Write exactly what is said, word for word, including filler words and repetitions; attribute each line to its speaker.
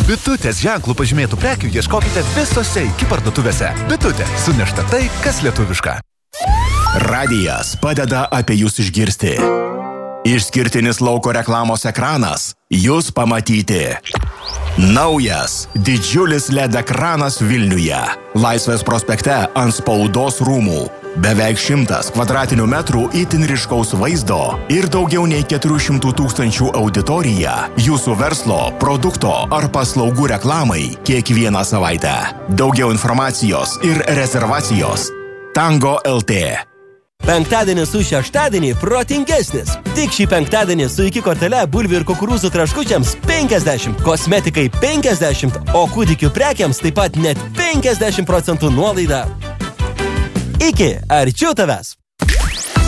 Speaker 1: Bitutės ženklų pažymėtų prekių ieškokite visose iki parduotuvėse. Bitutė. Sunešta tai, kas lietuviška.
Speaker 2: Radijas padeda apie jūs išgirsti. Išskirtinis lauko reklamos ekranas. Jūs pamatyti. Naujas, didžiulis L E D ekranas Vilniuje. Laisvės prospekte ant spaudos rūmų. Beveik šimtas kvadratinių metrų itin ryškaus vaizdo ir daugiau nei keturių šimtų tūkstančių auditorija jūsų verslo, produkto ar paslaugų reklamai kiekvieną savaitę. Daugiau informacijos ir rezervacijos. Tango L T.
Speaker 3: Penktadienis su šeštadienį protingesnis. Tik šį penktadienį su iki kortele bulvių ir kukurūzų traškučiams penkiasdešimt, kosmetikai penkiasdešimt, o kūdikių prekiams taip pat net penkiasdešimt procentų nuolaida. Iki, arčiau tavęs.